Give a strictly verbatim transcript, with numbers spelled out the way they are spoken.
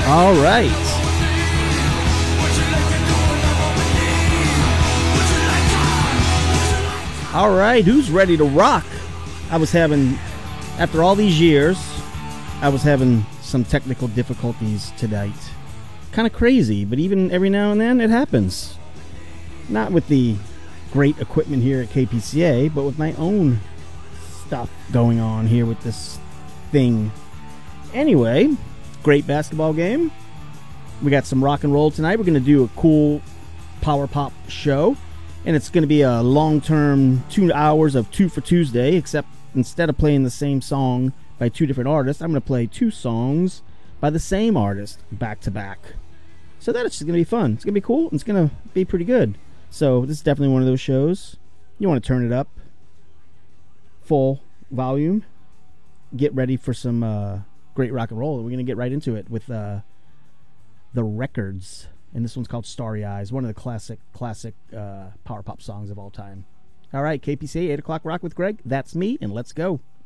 All right. All right, who's ready to rock? I was having, after all these years, I was having some technical difficulties tonight. Kind of crazy, but even every now and then it happens. Not with the great equipment here at K P C A, but with my own stuff going on here with this thing. Anyway, great basketball game. We got some rock and roll tonight. We're going to do a cool power pop show, and it's going to be a long-term two hours of Two for Tuesday, except instead of playing the same song by two different artists, I'm going to play two songs by the same artist back to back. So that's just going to be fun. It's going to be cool, and it's going to be pretty good. So this is definitely one of those shows. You want to turn it up, full volume, get ready for some uh, great rock and roll. We're going to get right into it with uh, The Records, and this one's called Starry Eyes, one of the classic, classic uh, power pop songs of all time. All right, K P C A, eight o'clock Rock with Greg. That's me, and let's go.